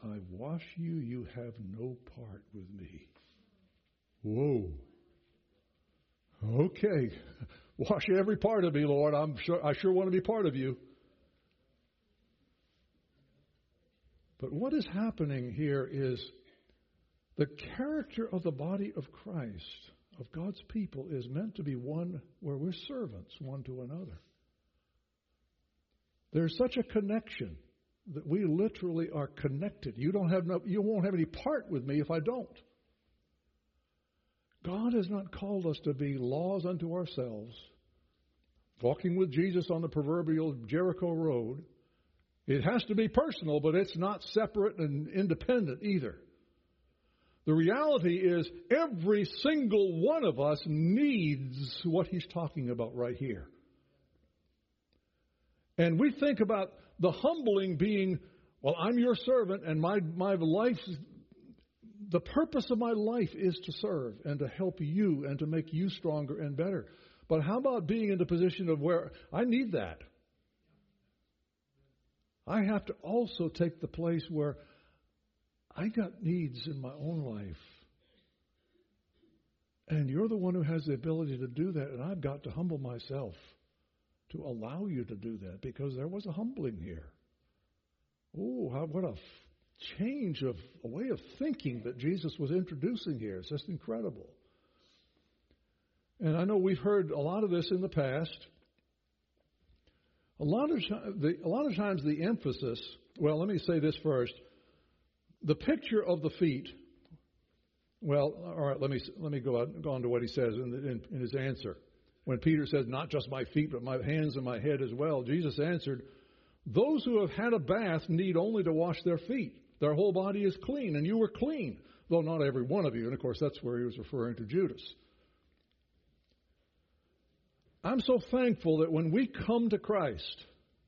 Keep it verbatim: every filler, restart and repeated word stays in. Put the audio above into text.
I wash you, you have no part with me. Whoa. Okay. Wash every part of me, Lord. I'm sure, I sure want to be part of you. But what is happening here is the character of the body of Christ, of God's people, is meant to be one where we're servants one to another. There's such a connection that we literally are connected. You don't have no, you won't have any part with me if I don't. God has not called us to be laws unto ourselves, walking with Jesus on the proverbial Jericho road. It has to be personal, but it's not separate and independent either. The reality is every single one of us needs what he's talking about right here. And we think about the humbling being, well, I'm your servant and my, my life, the purpose of my life is to serve and to help you and to make you stronger and better. But how about being in the position of where I need that? I have to also take the place where I got needs in my own life. And you're the one who has the ability to do that, and I've got to humble myself to allow you to do that, because there was a humbling here. Oh, how, what a f- change of a way of thinking that Jesus was introducing here. It's just incredible. And I know we've heard a lot of this in the past. A lot of the, a lot of times the emphasis, well, let me say this first. The picture of the feet, well, all right, let me let me go, out, go on to what he says in, the, in, in his answer. When Peter says, not just my feet, but my hands and my head as well, Jesus answered, those who have had a bath need only to wash their feet. Their whole body is clean, and you were clean, though not every one of you. And, of course, that's where he was referring to Judas. I'm so thankful that when we come to Christ,